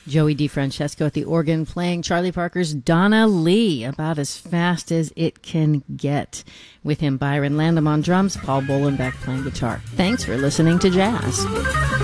Joey DeFrancesco at the organ playing Charlie Parker's Donna Lee, about as fast as it can get. With him, Byron Landam on drums, Paul Bolenbeck playing guitar. Thanks for listening to Jazz.